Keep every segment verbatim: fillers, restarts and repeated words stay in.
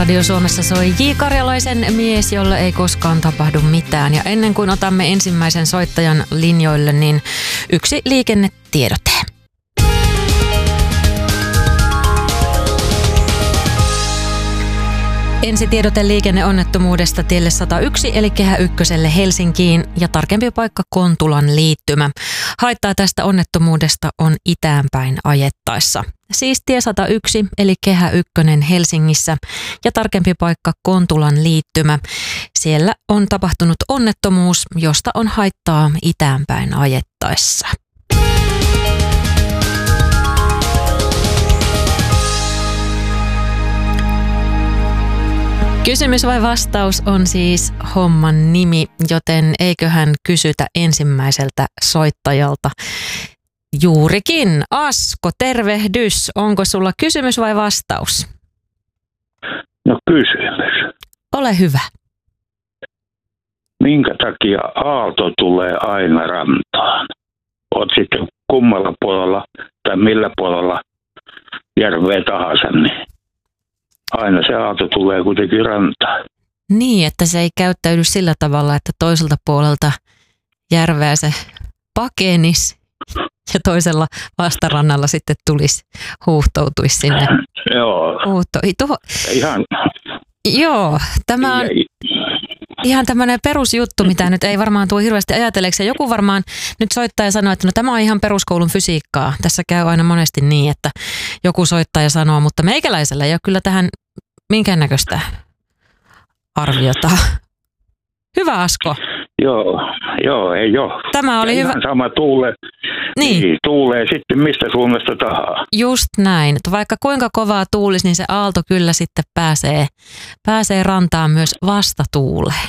Radio Suomessa soi J. Karjalaisen Mies, jolle ei koskaan tapahdu mitään. Ja ennen kuin otamme ensimmäisen soittajan linjoille, niin yksi liikennetiedote. Ensitiedote liikenneonnettomuudesta tielle sata yksi eli Kehä ykköselle Helsinkiin ja tarkempi paikka Kontulan liittymä. Haittaa tästä onnettomuudesta on itäänpäin ajettaessa. Siis tie sata yksi eli Kehä ykkönen Helsingissä ja tarkempi paikka Kontulan liittymä. Siellä on tapahtunut onnettomuus, josta on haittaa itäänpäin ajettaessa. Kysymys vai vastaus on siis homman nimi, joten eiköhän kysytä ensimmäiseltä soittajalta. Juurikin. Asko, tervehdys. Onko sulla kysymys vai vastaus? No kysymys. Ole hyvä. Minkä takia aalto tulee aina rantaan? Oot sitten kummalla puolella tai millä puolella järveä tahansa, niin aina se aalto tulee kuitenkin rantaan. Niin, että se ei käyttäydy sillä tavalla, että toiselta puolelta järveä se pakenisi ja toisella vastarannalla sitten tulisi, huuhtoutuisi sinne. Joo. Huuhto. Tuho... Ihan. Joo, tämä on ihan tämmöinen perusjuttu, mitä nyt ei varmaan tule hirveästi ajatelleeksi. Joku varmaan nyt soittaa ja sanoo, että no tämä on ihan peruskoulun fysiikkaa. Tässä käy aina monesti niin, että joku soittaa ja sanoo, mutta meikäläisellä ei ole kyllä tähän minkäännäköistä arviota. Hyvä, Asko. Joo, joo, ei ole. Tämä oli ja hyvä. Sama tuulee, niin. niin, tuulee sitten mistä suunnasta tahansa. Just näin. Että vaikka kuinka kovaa tuulisi, niin se aalto kyllä sitten pääsee, pääsee rantaan myös vastatuuleen.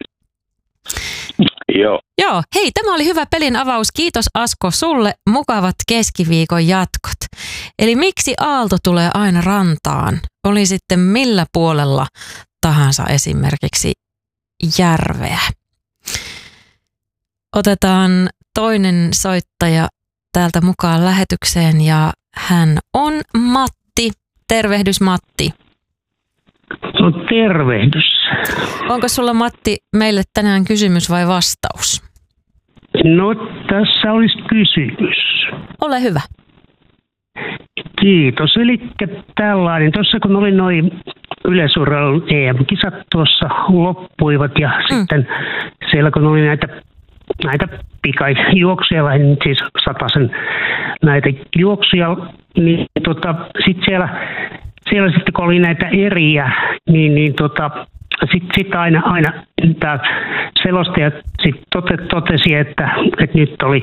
Joo. Joo, hei, tämä oli hyvä pelin avaus. Kiitos Asko sulle. Mukavat keskiviikon jatkot. Eli miksi aalto tulee aina rantaan? Oli sitten millä puolella tahansa esimerkiksi järveä. Otetaan toinen soittaja täältä mukaan lähetykseen ja hän on Matti. Tervehdys Matti. No tervehdys. Onko sulla Matti meille tänään kysymys vai vastaus? No tässä olisi kysymys. Ole hyvä. Kiitos. Eli tällainen, tuossa kun oli noin yleisurheilun E M-kisat tuossa loppuivat ja mm. sitten siellä kun oli näitä, näitä pikajuoksuja, lähinnä siis sataisen näitä juoksuja, niin tota, sitten siellä, siellä sitten kun oli näitä eriä, niin, niin tota, sitten sit aina, aina tämä selostaja sit tote, totesi, että, että nyt oli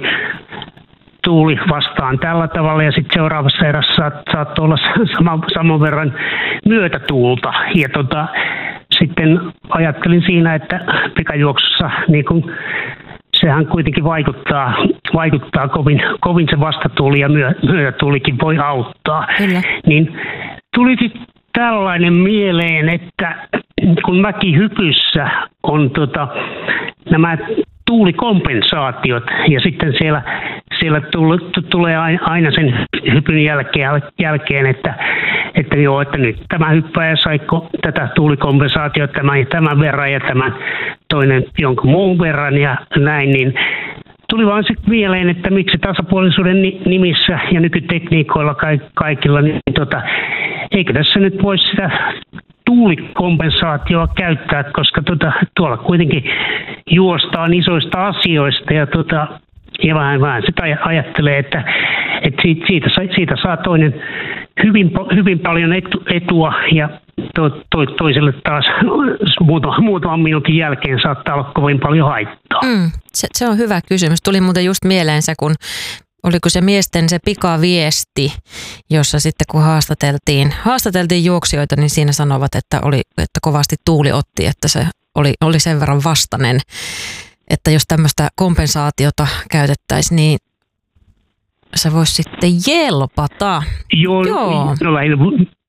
tuuli vastaan tällä tavalla ja sitten seuraavassa erässä saat, saattoi olla sama, saman verran myötätuulta. Ja tota, sitten ajattelin siinä, että pikajuoksussa niin kun, sehän kuitenkin vaikuttaa, vaikuttaa kovin, kovin se vastatuuli ja myö, myötätuulikin voi auttaa. Kyllä. Niin tuli tällainen mieleen, että kun mäkihypyssä on tota, nämä tuulikompensaatiot ja sitten siellä, siellä tulee aina sen hypyn jälkeen, jälkeen että, että, joo, että nyt tämä hyppäjä saiko tätä tuulikompensaatiota tämän ja tämän verran ja tämän toinen jonkun muun verran ja näin, niin tuli vaan sitten mieleen, että miksi tasapuolisuuden nimissä ja nykytekniikoilla kaikilla, niin tota, eikö tässä nyt voisi sitä tuulikompensaatioa käyttää, koska tota, tuolla kuitenkin juostaan isoista asioista ja, tota, ja vähän, vähän sitä ajattelee, että, että siitä, siitä, siitä saa toinen hyvin, hyvin paljon etu, etua ja to, to, toiselle taas muutaman, muutaman minuutin jälkeen saattaa olla kovin paljon haittaa. Mm, se, se on hyvä kysymys. Tuli muuten just mieleen se, kun oliko se miesten se pikaviesti, jossa sitten kun haastateltiin, haastateltiin juoksijoita, niin siinä sanovat, että, oli, että kovasti tuuli otti, että se oli, oli sen verran vastainen, että jos tämmöistä kompensaatiota käytettäisiin, niin se voisi sitten jelpata. Joo, Joo. No, lähinnä,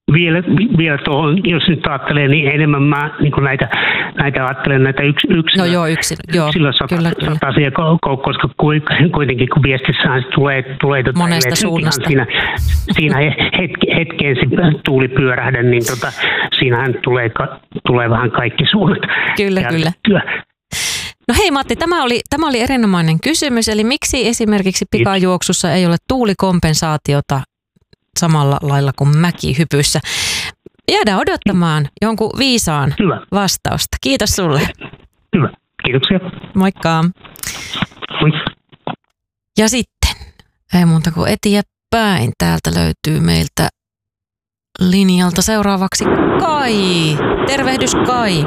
vielä, vielä tuohon, jos nyt ajattelee, niin enemmän mä niin kuin näitä, näitä ajattelen näitä yks, yksilö, no joo, yksilö, joo, kyllä, kyllä. Asia, koska kuitenkin kun viestissään tulee, tulee tota, monesta suunnasta. Siinä, siinä hetke, hetkeen tuuli pyörähdä, niin tota, siinähän tulee, tulee vähän kaikki suunnat. Kyllä, kyllä. No hei Matti, tämä oli, tämä oli erinomainen kysymys, eli miksi esimerkiksi pikajuoksussa ei ole tuulikompensaatiota samalla lailla kuin mäkihypyssä? Jäädään odottamaan jonkun viisaan Hyvä. vastausta. Kiitos sulle. Hyvä, kiitoksia. Moikka. Moi. Ja sitten, ei muuta kuin eteenpäin. Täältä löytyy meiltä linjalta seuraavaksi Kai. Tervehdys Kai.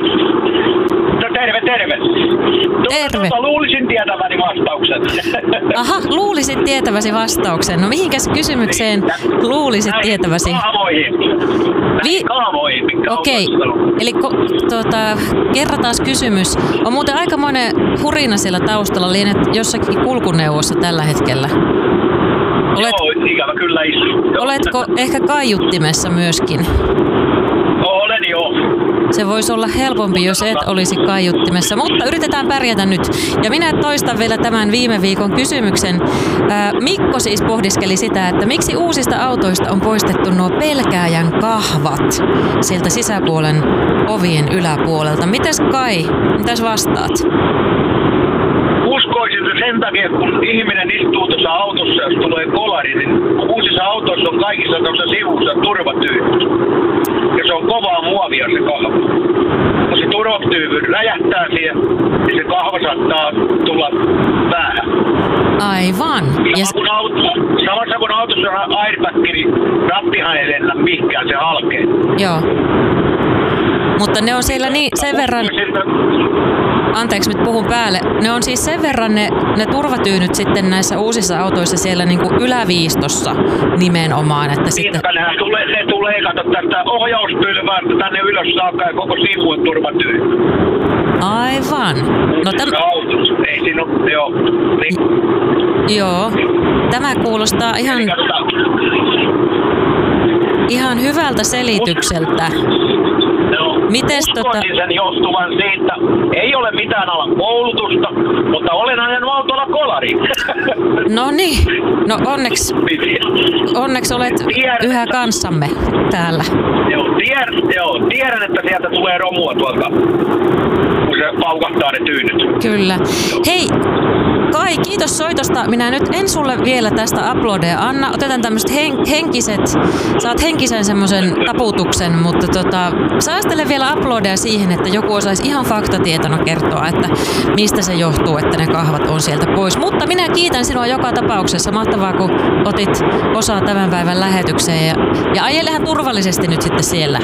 No terve, terve. Terve. Tuota, luulisin tietäväni vastauksen. Aha, luulisit tietäväsi vastauksen. No mihinkäs kysymykseen luulisit Näin tietäväsi? Kaavoihin. Vi- kaavoihin, Okei, okay. Eli ko- tuota, kerrataan kysymys. On muuten aikamoinen hurina siellä taustalla, lienet jossakin kulkuneuvossa tällä hetkellä. Olet, Joo, ikävä kyllä istu. Oletko ehkä kaiuttimessa myöskin? Olen jo. Se voisi olla helpompi, jos et olisi kaiuttimessa, mutta yritetään pärjätä nyt. Ja minä toistan vielä tämän viime viikon kysymyksen. Ää, Mikko siis pohdiskeli sitä, että miksi uusista autoista on poistettu nuo pelkääjän kahvat sieltä sisäpuolen ovien yläpuolelta. Mitäs Kai, mitäs vastaat? Uskoisin, että sen takia, kun ihminen istuu tuossa autossa, jos tulee kolari, niin uusissa autoissa on kaikissa tuossa sivussa turvatyynyt. Ja se on kovaa muovia se kahva. Kun se turvatyyvy räjähtää siihen, niin se kahva saattaa tulla päähän. Aivan. Sama Ja... kun auto, samassa kun autossa on airbag, niin rattihan ei lennä mihinkään, se halkee. Joo. Mutta ne on siellä niin sen verran... Anteeksi, nyt puhun päälle. Ne on siis sen verran ne, ne turvatyynyt sitten näissä uusissa autoissa siellä niin kuin yläviistossa nimenomaan, että sitten... Ne tulee, ne tulee, kato tästä ohjauspylvään tänne ylös saakka ja koko sivuun turvatyyny. Aivan. No täm... Ei siinä ole, joo. Niin. Joo. Tämä kuulostaa ihan, ihan hyvältä selitykseltä. Mites tota... sen johtuvan siitä, ei ole mitään alan koulutusta, mutta olen ajanut autolla kolari. No niin, no onneksi, onneksi olet tiedän, yhä kanssamme täällä. Joo, tiedän, joo, tiedän, että sieltä tulee romua tuolta, kun se paukahtaa ne tyynyt. Kyllä. Hei, Kai, kiitos soitosta. Minä nyt en sulle vielä tästä uploadeja anna. Otetaan tämmöiset hen- henkiset, saat henkisen semmoisen taputuksen, mutta tota, säästele vielä uploadeja siihen, että joku osaisi ihan faktatietona kertoa, että mistä se johtuu, että ne kahvat on sieltä pois. Mutta minä kiitän sinua joka tapauksessa. Mahtavaa, kun otit osaa tämän päivän lähetykseen ja, ja ajelehan turvallisesti nyt sitten siellä.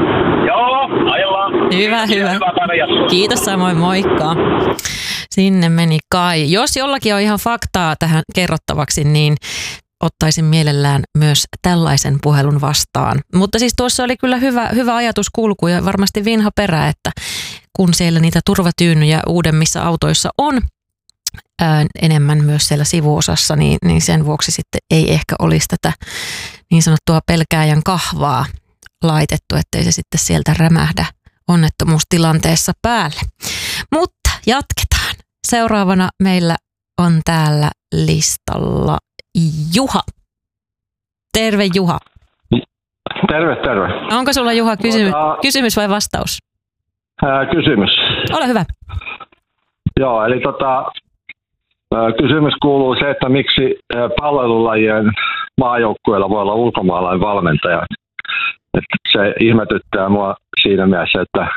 Joo, ajellaan. Hyvä, hyvä. Hyvä Kiitos samoin, moikka. Sinne meni Kai. Jos jollakin on ihan faktaa tähän kerrottavaksi, niin ottaisin mielellään myös tällaisen puhelun vastaan. Mutta siis tuossa oli kyllä hyvä, hyvä ajatuskulku ja varmasti vinha perä, että kun siellä niitä turvatyynyjä uudemmissa autoissa on ää, enemmän myös siellä sivuosassa, niin, niin sen vuoksi sitten ei ehkä olisi tätä niin sanottua pelkääjän kahvaa laitettu, ettei se sitten sieltä rämähdä onnettomuustilanteessa päälle. Mutta jatketaan. Seuraavana meillä on täällä listalla Juha. Terve Juha. Terve, terve. Onko sulla Juha kysy- tuota, kysymys vai vastaus? Ää, kysymys. Ole hyvä. Joo, eli tota, ää, kysymys kuuluu se, että miksi ää, palvelulajien maajoukkueella voi olla ulkomaalainen valmentaja. Että se ihmetyttää mua siinä mielessä, että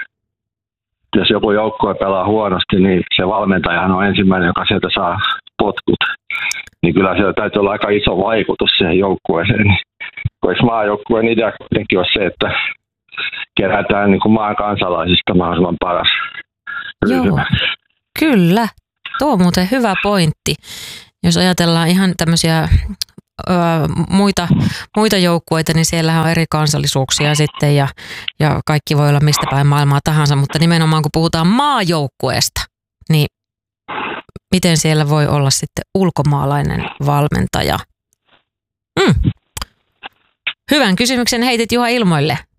jos joku joukkue pelaa huonosti, niin se valmentajahan on ensimmäinen, joka sieltä saa potkut. Niin kyllä siellä täytyy olla aika iso vaikutus siihen joukkueeseen. Koska maajoukkueen idea kuitenkin on se, että kerätään niin kuin maan kansalaisista mahdollisimman paras ryhmä. Joo, kyllä. Tuo on muuten hyvä pointti. Jos ajatellaan ihan tämmöisiä ö, muita, muita joukkueita, niin siellähän on eri kansallisuuksia sitten ja, ja kaikki voi olla mistä päin maailmaa tahansa, mutta nimenomaan kun puhutaan maajoukkueesta, niin miten siellä voi olla sitten ulkomaalainen valmentaja? Mm. Hyvän kysymyksen heitit Juha ilmoille.